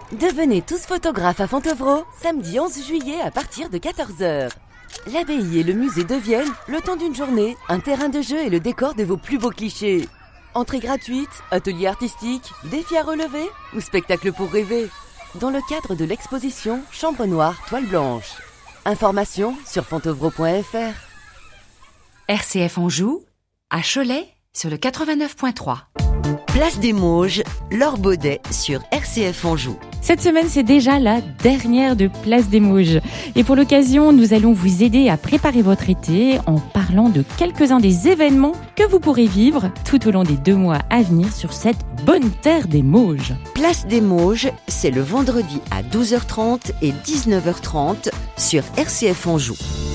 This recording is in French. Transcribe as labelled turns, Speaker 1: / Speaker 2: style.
Speaker 1: Devenez tous photographes à Fontevraud, samedi 11 juillet à partir de 14h. L'abbaye et le musée deviennent, le temps d'une journée, un terrain de jeu et le décor de vos plus beaux clichés. Entrée gratuite, atelier artistique, défis à relever ou spectacle pour rêver. Dans le cadre de l'exposition Chambre noire, toile blanche. Informations sur fontevraud.fr.
Speaker 2: RCF Anjou, à Cholet, sur le 89.3.
Speaker 3: Place des Mauges, Laure Baudet sur RCF Anjou.
Speaker 4: Cette semaine, c'est déjà la dernière de Place des Mauges. Et pour l'occasion, nous allons vous aider à préparer votre été en parlant de quelques-uns des événements que vous pourrez vivre tout au long des 2 mois à venir sur cette bonne terre des Mauges.
Speaker 3: Place des Mauges, c'est le vendredi à 12h30 et 19h30 sur RCF Anjou.